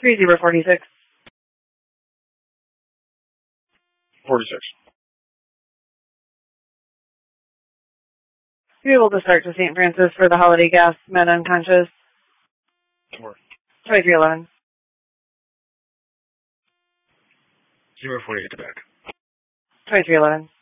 3046. 46. Be able to start to St. Francis for the holiday gas, men unconscious. 4. 2311. 048 to back. 2311.